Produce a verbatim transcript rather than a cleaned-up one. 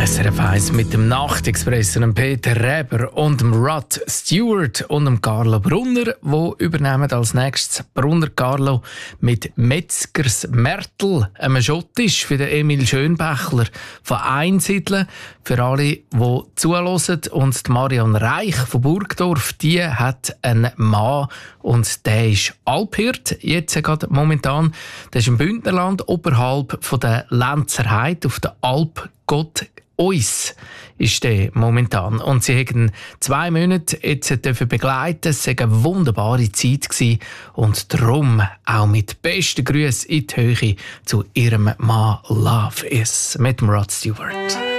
S R F eins mit dem Nachtexpress, dem Peter Reber und dem Rod Stewart und dem Carlo Brunner, wo übernehmen als nächstes Brunner Carlo mit Metzgers Märtel, einem Schottisch für den Emil Schönbächler von Einsiedeln. Für alle, die zuhören, und die Marion Reich von Burgdorf, die hat einen Mann und der ist Alphirt, jetzt gerade momentan. Der ist im Bündnerland, oberhalb von der Lenzer Heide auf der Alp Gott uns ist der momentan. Und sie haben zwei Monate jetzt dürfen begleiten. Es war eine wunderbare Zeit gewesen. Und darum auch mit besten Grüßen in die Höhe zu ihrem Mann Love Is mit dem Rod Stewart.